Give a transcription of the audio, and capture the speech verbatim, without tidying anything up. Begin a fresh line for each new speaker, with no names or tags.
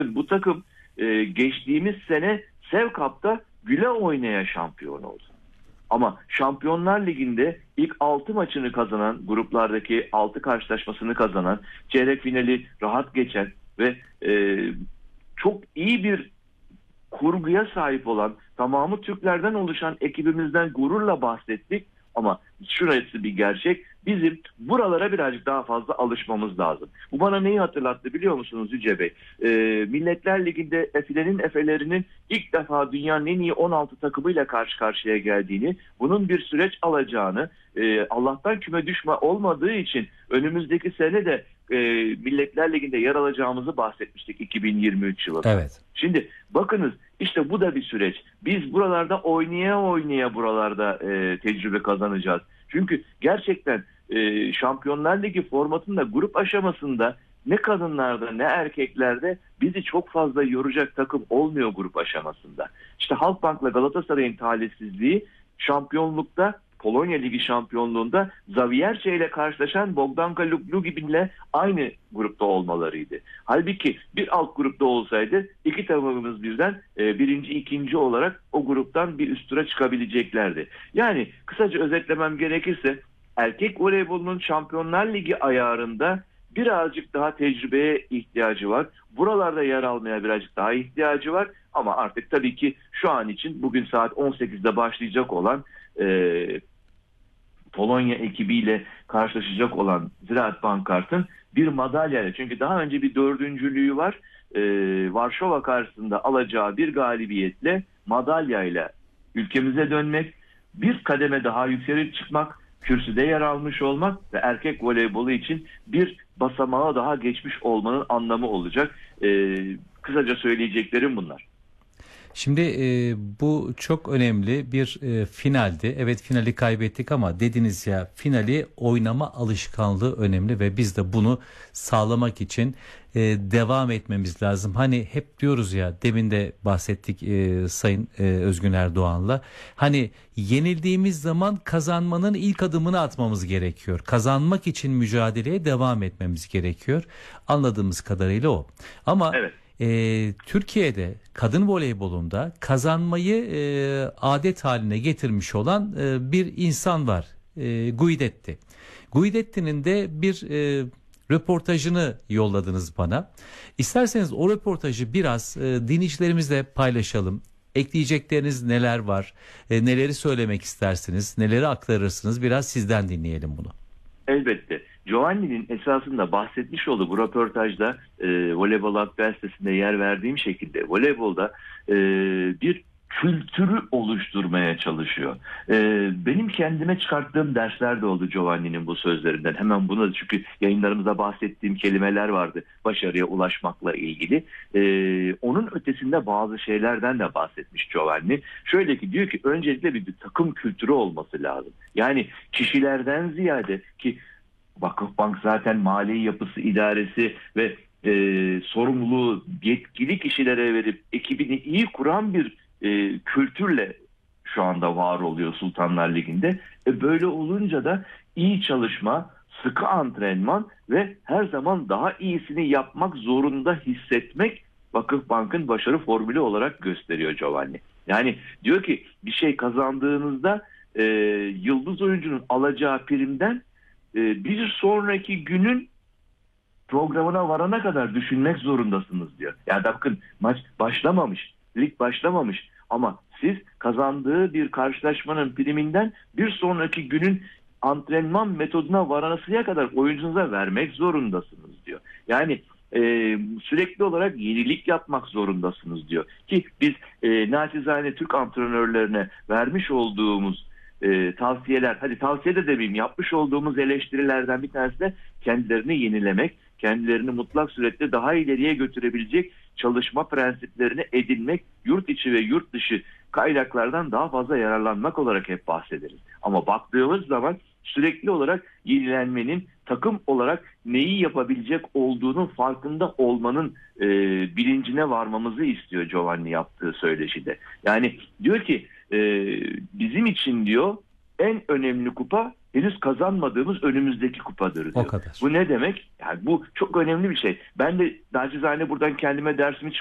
Bu takım e, geçtiğimiz sene Sev Cup'ta güle oynaya şampiyon oldu. Ama Şampiyonlar Ligi'nde ilk altı maçını kazanan, gruplardaki altı karşılaşmasını kazanan, çeyrek finali rahat geçen ve e, çok iyi bir kurguya sahip olan, tamamı Türklerden oluşan ekibimizden gururla bahsettik. Ama şurası bir gerçek. Bizim buralara birazcık daha fazla alışmamız lazım. Bu bana neyi hatırlattı biliyor musunuz Yüce Bey? Ee, Milletler Ligi'nde Efilerin Efelerinin ilk defa dünyanın en iyi on altı takımıyla karşı karşıya geldiğini, bunun bir süreç alacağını, e, Allah'tan küme düşme olmadığı için önümüzdeki sene de e, Milletler Ligi'nde yer alacağımızı bahsetmiştik iki bin yirmi üç yılında.
Evet.
Şimdi bakınız, işte bu da bir süreç. Biz buralarda oynaya oynaya buralarda e, tecrübe kazanacağız. Çünkü gerçekten e, Şampiyonlar Ligi formatında grup aşamasında ne kadınlarda ne erkeklerde bizi çok fazla yoracak takım olmuyor grup aşamasında. İşte Halkbank'la Galatasaray'ın talihsizliği şampiyonlukta, Polonya Ligi şampiyonluğunda Zawiercie ile karşılaşan Bogdanka Lugin'le aynı grupta olmalarıydı. Halbuki bir alt grupta olsaydı iki takımımız birden e, birinci, ikinci olarak o gruptan bir üst tura çıkabileceklerdi. Yani kısaca özetlemem gerekirse erkek voleybolunun Şampiyonlar Ligi ayarında birazcık daha tecrübeye ihtiyacı var. Buralarda yer almaya birazcık daha ihtiyacı var. Ama artık tabii ki şu an için bugün saat on sekizde başlayacak olan e, Polonya ekibiyle karşılaşacak olan Ziraat Bankart'ın bir madalyayla, çünkü daha önce bir dördüncülüğü var, ee, Varşova karşısında alacağı bir galibiyetle madalyayla ülkemize dönmek, bir kademe daha yükselip çıkmak, kürsüde yer almış olmak ve erkek voleybolu için bir basamağa daha geçmiş olmanın anlamı olacak. Ee, kısaca söyleyeceklerim bunlar.
Şimdi e, bu çok önemli bir e, finaldi. Evet, finali kaybettik ama dediniz ya, finali oynama alışkanlığı önemli ve biz de bunu sağlamak için e, devam etmemiz lazım. Hani hep diyoruz ya, demin de bahsettik e, Sayın e, Özgün Erdoğan'la. Hani yenildiğimiz zaman kazanmanın ilk adımını atmamız gerekiyor. Kazanmak için mücadeleye devam etmemiz gerekiyor. Anladığımız kadarıyla o. Ama
evet.
Ee, Türkiye'de kadın voleybolunda kazanmayı e, adet haline getirmiş olan e, bir insan var. E, Guidetti. Guidetti'nin de bir e, röportajını yolladınız bana. İsterseniz o röportajı biraz e, dinleyicilerimizle paylaşalım. Ekleyecekleriniz neler var? E, neleri söylemek istersiniz? Neleri aktarırsınız? Biraz sizden dinleyelim bunu.
Elbette. Giovanni'nin esasında bahsetmiş olduğu bu röportajda e, Voleybol Aktuel sitesinde yer verdiğim şekilde voleybolda e, bir kültürü oluşturmaya çalışıyor. E, benim kendime çıkarttığım dersler de oldu Giovanni'nin bu sözlerinden. Hemen buna, çünkü yayınlarımızda bahsettiğim kelimeler vardı başarıya ulaşmakla ilgili. E, onun ötesinde bazı şeylerden de bahsetmiş Giovanni. Şöyle ki, diyor ki öncelikle bir, bir takım kültürü olması lazım. Yani kişilerden ziyade, ki Vakıfbank zaten mali yapısı, idaresi ve e, sorumluluğu yetkili kişilere verip ekibini iyi kuran bir e, kültürle şu anda var oluyor Sultanlar Ligi'nde. E, böyle olunca da iyi çalışma, sıkı antrenman ve her zaman daha iyisini yapmak zorunda hissetmek Vakıfbank'ın başarı formülü olarak gösteriyor Giovanni. Yani diyor ki, bir şey kazandığınızda e, yıldız oyuncunun alacağı primden bir sonraki günün programına varana kadar düşünmek zorundasınız diyor. Yani bakın, maç başlamamış, lig başlamamış ama siz kazandığı bir karşılaşmanın priminden bir sonraki günün antrenman metoduna varanasıya kadar oyuncunuza vermek zorundasınız diyor. Yani e, sürekli olarak yenilik yapmak zorundasınız diyor. Ki biz e, naçizane Türk antrenörlerine vermiş olduğumuz E, tavsiyeler, hadi tavsiye de demeyeyim, yapmış olduğumuz eleştirilerden bir tanesi de kendilerini yenilemek, kendilerini mutlak surette daha ileriye götürebilecek çalışma prensiplerini edinmek, yurt içi ve yurt dışı kaynaklardan daha fazla yararlanmak olarak hep bahsederiz. Ama baktığımız zaman sürekli olarak yenilenmenin, takım olarak neyi yapabilecek olduğunun farkında olmanın e, bilincine varmamızı istiyor Giovanni yaptığı söyleşide. Yani diyor ki, e, bizim için diyor en önemli kupa henüz kazanmadığımız önümüzdeki kupadır diyor.
O kadar.
Bu ne demek? Yani bu çok önemli bir şey. Ben de nacizane buradan kendime dersimi